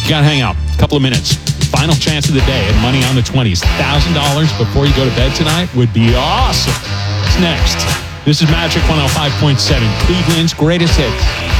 Got to hang out. A couple of minutes. Final chance of the day at Money on the 20s. $1,000 before you go to bed tonight would be awesome. What's next? This is Magic 105.7, Cleveland's greatest hits.